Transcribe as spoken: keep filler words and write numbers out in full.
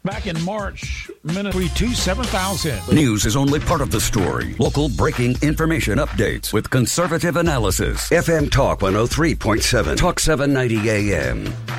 Back in March, minute three two seven thousand. News is only part of the story. Local breaking information updates with conservative analysis. F M Talk one oh three point seven. Talk seven ninety A M.